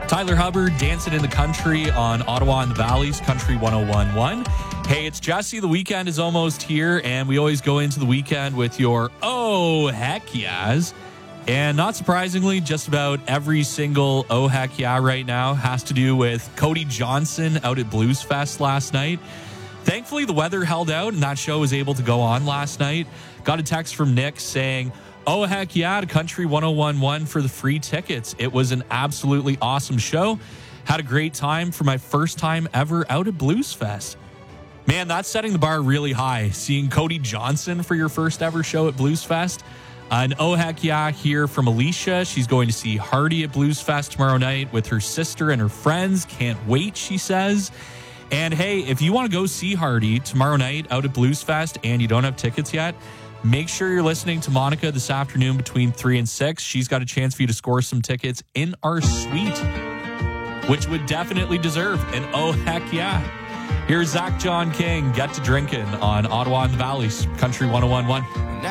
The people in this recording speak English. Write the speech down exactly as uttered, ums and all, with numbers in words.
Tyler Hubbard, Dancing in the Country on Ottawa and the Valley's Country one oh one point one. Hey, it's Jesse. The weekend is almost here, and we always go into the weekend with your oh heck yeahs. And not surprisingly, just about every single oh heck yeah right now has to do with Cody Johnson out at Blues Fest last night. Thankfully, the weather held out, and that show was able to go on last night. Got a text from Nick saying, oh, heck yeah, to Country one oh one point one for the free tickets. It was an absolutely awesome show. Had a great time for my first time ever out at Blues Fest. Man, that's setting the bar really high. Seeing Cody Johnson for your first ever show at Blues Fest. An oh, heck yeah here from Alicia. She's going to see Hardy at Blues Fest tomorrow night with her sister and her friends. Can't wait, she says. And hey, if you want to go see Hardy tomorrow night out at Blues Fest and you don't have tickets yet, make sure you're listening to Monica this afternoon between three and six. She's got a chance for you to score some tickets in our suite, which would definitely deserve an oh heck yeah. Here's Zach John King, Get to Drinking on Ottawa and the Valley's Country one oh one point one.